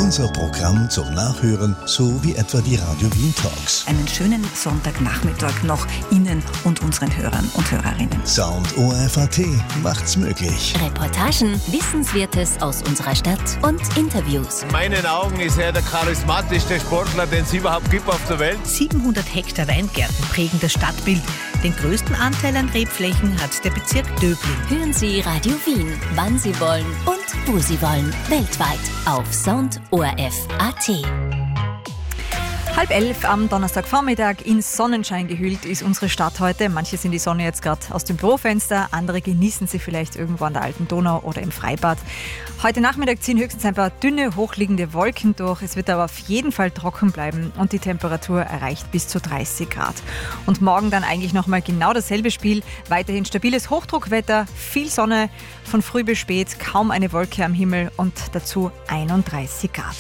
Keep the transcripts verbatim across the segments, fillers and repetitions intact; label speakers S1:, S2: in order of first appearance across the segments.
S1: Unser Programm zum Nachhören, so wie etwa die Radio Wien Talks.
S2: Einen schönen Sonntagnachmittag noch Ihnen und unseren Hörern und Hörerinnen.
S1: Sound O R F A T macht's möglich.
S3: Reportagen, Wissenswertes aus unserer Stadt und Interviews.
S4: In meinen Augen ist er der charismatischste Sportler, den es überhaupt gibt auf der Welt.
S5: siebenhundert Hektar Weingärten prägen das Stadtbild. Den größten Anteil an Rebflächen hat der Bezirk Döbling.
S3: Hören Sie Radio Wien, wann Sie wollen und wo Sie wollen. Weltweit auf Sound O R F A T.
S2: Halb elf am Donnerstagvormittag, in Sonnenschein gehüllt ist unsere Stadt heute. Manche sehen die Sonne jetzt gerade aus dem Bürofenster, andere genießen sie vielleicht irgendwo an der alten Donau oder im Freibad. Heute Nachmittag ziehen höchstens ein paar dünne, hochliegende Wolken durch. Es wird aber auf jeden Fall trocken bleiben und die Temperatur erreicht bis zu dreißig Grad. Und morgen dann eigentlich nochmal genau dasselbe Spiel. Weiterhin stabiles Hochdruckwetter, viel Sonne, von früh bis spät, kaum eine Wolke am Himmel und dazu einunddreißig Grad.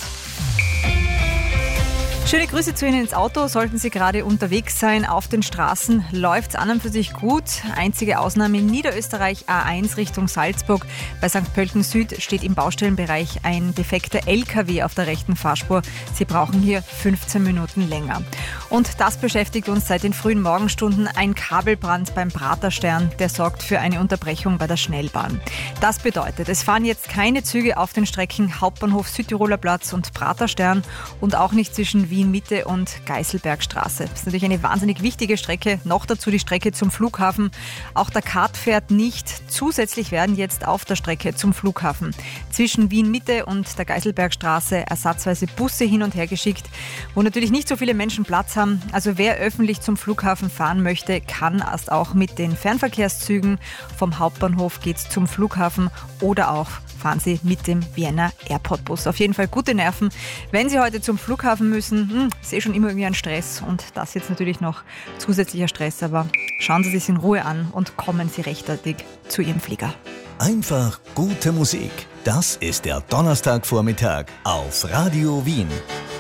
S2: Schöne Grüße zu Ihnen ins Auto. Sollten Sie gerade unterwegs sein auf den Straßen, läuft es an und für sich gut. Einzige Ausnahme in Niederösterreich A eins Richtung Salzburg. Bei Sankt Pölten Süd steht im Baustellenbereich ein defekter L K W auf der rechten Fahrspur. Sie brauchen hier fünfzehn Minuten länger. Und das beschäftigt uns seit den frühen Morgenstunden. Ein Kabelbrand beim Praterstern, der sorgt für eine Unterbrechung bei der Schnellbahn. Das bedeutet, es fahren jetzt keine Züge auf den Strecken Hauptbahnhof Südtiroler Platz und Praterstern und auch nicht zwischen Wien Mitte und Geiselbergstraße. Das ist natürlich eine wahnsinnig wichtige Strecke. Noch dazu die Strecke zum Flughafen. Auch der K A T fährt nicht. Zusätzlich werden jetzt auf der Strecke zum Flughafen zwischen Wien Mitte und der Geiselbergstraße ersatzweise Busse hin und her geschickt, wo natürlich nicht so viele Menschen Platz haben. Also wer öffentlich zum Flughafen fahren möchte, kann erst auch mit den Fernverkehrszügen. Vom Hauptbahnhof geht's zum Flughafen oder auch fahren Sie mit dem Vienna Airport Bus. Auf jeden Fall gute Nerven. Wenn Sie heute zum Flughafen müssen, hm, ist eh schon immer irgendwie ein Stress und das jetzt natürlich noch zusätzlicher Stress, aber schauen Sie sich in Ruhe an und kommen Sie rechtzeitig zu Ihrem Flieger.
S1: Einfach gute Musik. Das ist der Donnerstagvormittag auf Radio Wien.